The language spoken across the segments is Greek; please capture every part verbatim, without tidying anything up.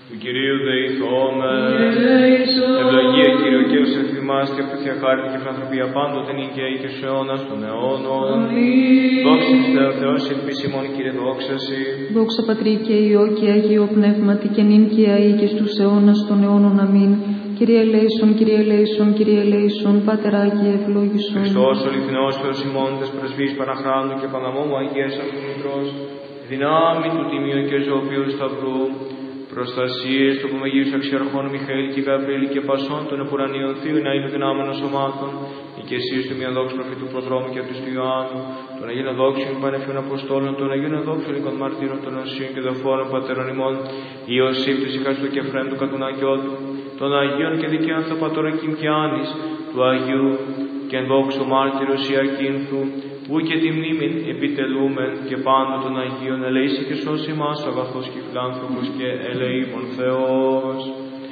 Του Κυρίου δεηθόμεν. Ευλογία Κύριο και ως ευθυμάς και αυτοθια χάρη και φιλανθρωπία πάντοτε νικαίη και στους αιώνας των αιώνων. Δόξα Χριστέ ο Θεός, ελπίσιμον Κύριε δόξαση. Δόξα Πατρί και Υιό και Αγίο Πνεύματι και νυν και αεί και στους αιώνας των αιώνων. Αμήν. Κύριε ελέησον, Κύριε ελέησον, Κύριε ελέησον, Πάτερ Άγιε ευλόγησον. Χριστός ο αληθινός Θεός ημών, τες πρεσβείς Παναχράντου και Παναμόμου Αγίας Αυτομητρός, δυνάμει του Τιμίου και Ζωοποιού Σταυρού, προστασίες του Πομεγίου Αξιαρχών Μιχαήλ και Γαβρίλ και Πασών των Επουρανίων Θείων Αΐλου δυνάμενων σωμάτων, οικεσίες του Μιαδόξου Προφήτου Προδρόμου και αυτού του Ιωάννου, των Αγίων Δόξων Πανεφιών Αποστόλων, των Αγίων Δόξων Οικών Μαρτύρων, των Οσίων και Δοφόρων Πατέρων ημών, Ιωσήφ του Σικαστού και Φρέμ του Κατουνακιώτου, των Αγίων και Δικαίων Θεοπατώρων Κιμκιάνης, του Αγίου και ενδόξου Μάρτυρος Ιακίνθου, που και τη μνήμην επιτελούμεν και πάνω των Αγίων ελέησε και σώσει μας αγαθός και φιλάνθρωπος και ελεήμων Θεός.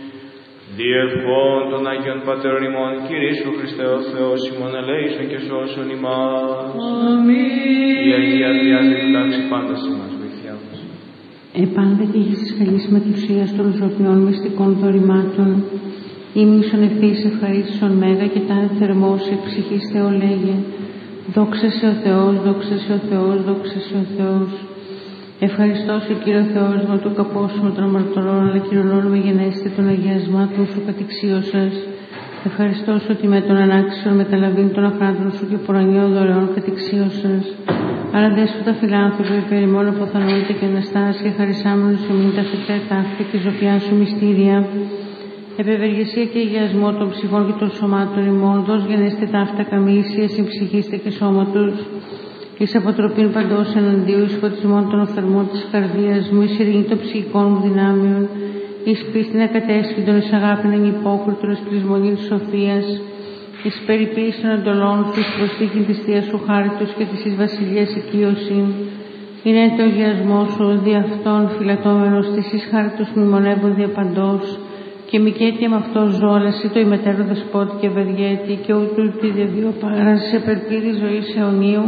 Διευχών των Αγίων Πατέρων ημών, Κυρίσου Χριστέ ο Θεός ημών ελέησον και σώσον ημάς. Αμήν. Η Αγία Τριάδη φυλάξει πάντα σε μας, βοηθιά μας. Επάντα και εις της καλής μετουσίας των ζωπιών μυστικών δωρημάτων, ήμνησον ευθύς ευχαρίστησον μέγα και τάδε θερμός εκ ψυχής Θεολέγε. Δόξα σε ο Θεός, δόξα σε ο Θεός, δόξα σε ο Θεός. Ευχαριστώ σε Κύριο Θεός με το καπόσιμο των αμαρτωρών, αλλά κυρωνώνουμε γενέστε των αγιασμάτων σου κατηξίωσας. Ευχαριστώ σου ότι με τον ανάξιον μεταλαβήν των αχράντων σου και πουρανιών δωρεών κατηξίωσας. Άρα δέσποτα φιλάνθρωπε, υπερημών αποθανόντα και αναστάσια, χαρισάμενος εμείς τα θετά ταύτη και ζωφιά σου μυστήρια. Επευεργεσία και υγιασμό των ψυχών και των σωμάτων ημών, δώσ' γενέστε ταύτα καμίσια, συμψυχήστε και σώματος, εις αποτροπήν παντός εναντίου, εις φωτισμών των οφθαλμών της καρδίας μου, εις ειρήνη των ψυχικών μου δυνάμεων, εις πίστην ακατέσχυντων, εις αγάπην ανυπόκριτων, εις πλεισμονήν της σοφίας, εις περιποίηση των εντολών σου, εις προσθήκην της Θείας σου χάριτος και της εις βασιλείας οικείωσιν. Είναι το αγιασμό σου, δι' αυτόν φυλατώμενος της εις χάριτος μνημονεύων διαπαντός, και μικέτια με αυτό ζω, αλλά εσύ το ημετέρω δεσπότη και ευεργέτη, και ούτου τη διαβίω παράς, σε περπίδη ζωή αιωνίου.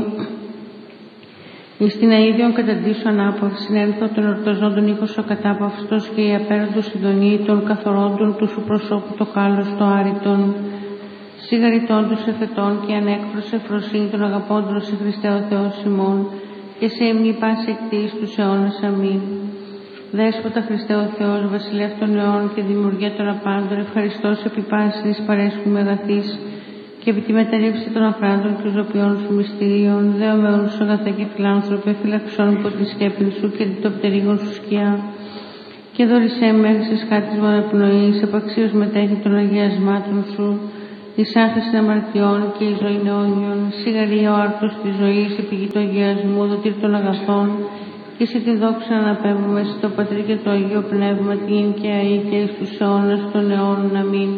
Εις την αΐδιον καταντήσω ανάπαυση, συνέλθω των ορτοζόντων ήχος ο κατάπαυστος και η απέραντος συντονή των καθορόντων του σου προσώπου το κάλος το άρρητον. Σιγαριτών τους εφετών και ανέκφρος εφροσύνη των αγαπώντων σε Χριστέ ο Θεός ημών, και σε υμνή πάση εκτίς τους αιώνας. Αμήν. Δέσποτα Χριστέ ο Θεός, βασιλεύ των αιών και δημιουργέ των απάντων, ευχαριστώ σε επιπάσιν εις παρέσχουμε αγαθείς και επί τη μεταρρύψη των αφράντων και ζωπιών σου μυστηρίων, δεωμένου σου αγαθέ και φιλάνθρωπε, φυλαξών υπό τη σκέπη σου και το πτερίγων σου σκιά. Και δώρησέ μέχρι σε σχάτισμα αναπνοής, επαξίως μετέχει των αγιασμάτων σου, εις άφεση αμαρτιών και η ζωή αιώνιων, σιγαρία ο άρτος της ζωής, η πηγή του αγιασμού, δοτήρ των αγαθών. Και σε τη δόξα αναπέμπουμε στο Πατρί και το Αγίο Πνεύμα, την και αεί και εις τους αιώνας των αιώνων. Αμήν.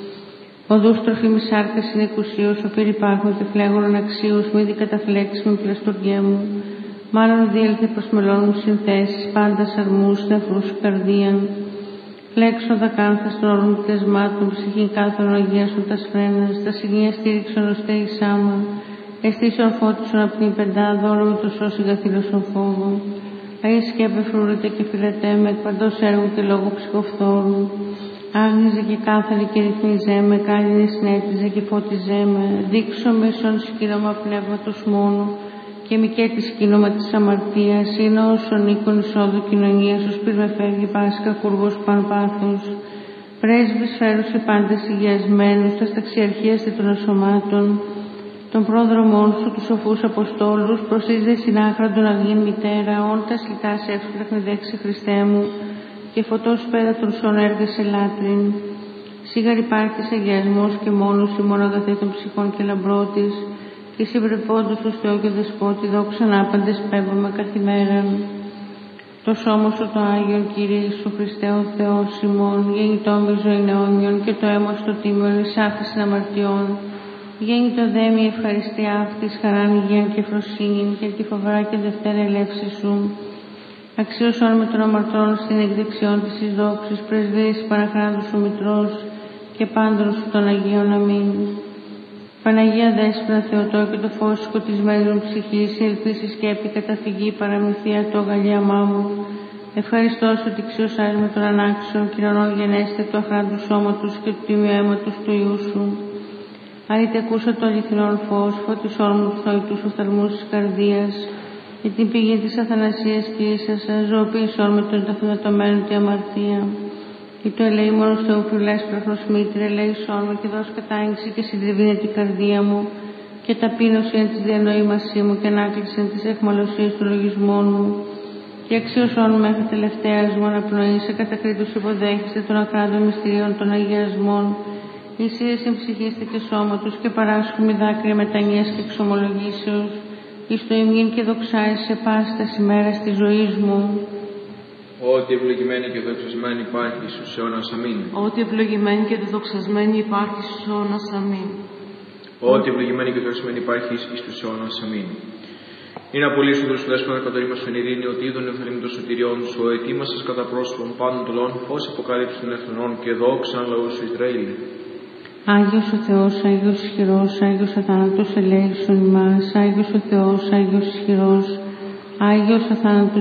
Οδούς τροφήμης σάρκας είναι εκουσίως, ο πύρ υπάρχουν και φλέγων αναξίους, μη δι καταφλέξεις με πλαστουργέ μου. Μάλλον διέλθε προς μελών μου συνθέσεις, πάντα σαρμούς, νεφρούς καρδίαν. Φλέξον δακάνθα στον όρων κτεσμάτων, ψυχήν κάθαρον αγίασον τα σφρένας, τα σημεία στήριξον ω στέη σάμα. Εστίσον φώτισον απ' την πεντάδα, όλο με το σώσει καθήλωσον φόβο. Αΐ σκέπε φρούρεται και φυλατέ με εκ παντός έργου και λόγω ψυχοφθόρου. Άγνιζε και κάθαρη και ρυθμίζε με, κάλυνε συνέτιζε και φώτιζέ με. Δείξω μέσον σκύλωμα πνεύματος μόνο και μικέτη σκύλωμα της αμαρτίας. Είναι όσον οίκον εισόδου κοινωνίας, ως πυρ με φεύγει πάσκα κουργός πανπάθους. Πρέσβης φέρουσε πάντες υγιασμένους, τα σταξιαρχίαστε των ασωμάτων. Των πρόδρομών σου, τους σοφούς Αποστόλους, προσίζε συνάχραντον αγίν μητέρα, όν τα σλιτά σε εύσπλαχνη δέξη Χριστέ μου, και φωτός πέδα των σών έργασε λάτριν. Σίγαρ υπάρχεις αγιασμός και μόνος ημών αγαθέ των ψυχών και λαμπρότης, και συμπρεπόντος του Θεό και Δεσπότη, δόξαν άπαντες πέμπαμε καθημέραν. Το σώμα σου το Άγιον, Κύριε Ιησού Χριστέ ο Θεός ημών, γεννητό με ζωή αιώνιον, και το αίμα στο τίμιον εις άφησιν αμαρτιών. Γέννη το δέμι ευχαριστία αυτής, χαράν υγείαν και φροσύνην, και τη φοβερά και δευτέρα ελεύση σου. Αξίωσον με των αμαρτών στην εκδεξιόν της εις δόξης, πρεσβείας Παναχράντου σου Μητρός, και πάντων σου των Αγίων. Αμήν. Παναγία Δέσποινα Θεοτό και το φως σκοτισμένων ψυχής, η ελπίση σκέπη καταφυγή παραμυθία το αγαλίαμά μου. Ευχαριστώ ότι ξιωσάρεις με τον ανάξιο, κυρωνών γενέστε του αχράντου σώματος και του τιμίου αίματος του Υιού σου. Αρήτε ακούσα το αληθινόν φως, φώτις όρμους τους νοητούς οφθαλμούς της καρδίας, για την πηγή της αθανασίας και ίσασα, ζωοποίησόν με τον ταθανατωμένο τη αμαρτία. Ή το ελεήμονος Θεού φυλάς πράχνος μήτρε, ελέησόν με και δώσ' κατάγγιση και συντριβήνε την καρδία μου, και ταπείνωση εν της διανοήμασή μου και ανάκληση εν της εχμαλωσίας του λογισμών μου. Και αξίωσόν μέχρι τελευταίας μου αναπνοή, σε κατακρίτους υποδέχεστε των ακράντων μυστηρίων των αγιασμών. Ισίες εν ψυχήστε και σώματος και παράσχουμε δάκρυα μετανοίας και εξομολογήσεως, εις το ημίν και δοξάεις σε πάστα ημέρας της ζωής μου. Ότι ευλογημένη και δοξασμένη υπάρχει στους αιώνας αμήν. Ότι ευλογημένη και δοξασμένη υπάρχει στους αιώνας αμήν. Ότι ευλογημένη και δοξασμένη υπάρχει στους αιώνας αμήν. Είναι απολύσσοντος του δέσποτα κατορίμας στον ειρήνη, ότι είδον ευθαλήμη των σωτηριών σου, ο ετοίμασας κατά πρόσωπον πάντων των λαών, φως αποκάλυψη των εθνών και δόξαν λαού σου Ισραήλ. Άγιος ο Θεός, Άγιος ισχυρός, Άγιος αθάνατος ελέησον ημάς, Άγιος ο Θεός, Άγιος ισχυρός, Άγιος αθάνατος